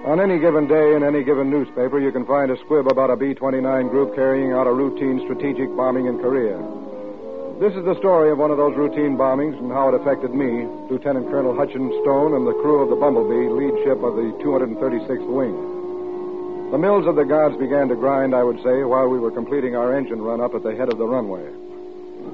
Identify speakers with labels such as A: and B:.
A: On any given day in any given newspaper, you can find a squib about a B-29 group carrying out a routine strategic bombing in Korea. This is the story of one of those routine bombings and how it affected me, Lieutenant Colonel Hutchins Stone, and the crew of the Bumblebee, lead ship of the 236th Wing. The mills of the gods began to grind, I would say, while we were completing our engine run-up at the head of the runway.